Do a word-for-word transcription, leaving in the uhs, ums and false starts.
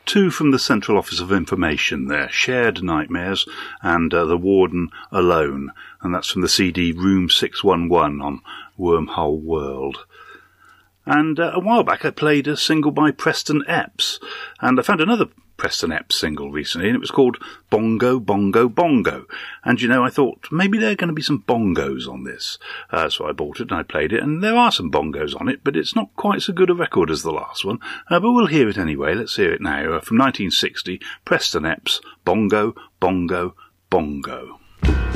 two from the Central Office of Information there, Shared Nightmares and uh, The Warden Alone, and that's from the C D Room six one one on Wormhole World. And uh, a while back I played a single by Preston Epps, and I found another Preston Epps single recently, and it was called Bongo, Bongo, Bongo. And, you know, I thought maybe there are going to be some bongos on this. Uh, so I bought it and I played it, and there are some bongos on it, but it's not quite so good a record as the last one. Uh, but we'll hear it anyway. Let's hear it now. Uh, from nineteen sixty, Preston Epps, Bongo, Bongo, Bongo.